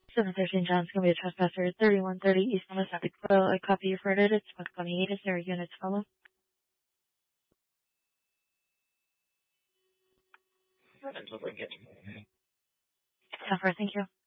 713 John's going to be a trespasser. 3130 East Mamasaki Quail. I copy you for it. It's 128. Is there a unit to follow? Until we get. Software, thank you.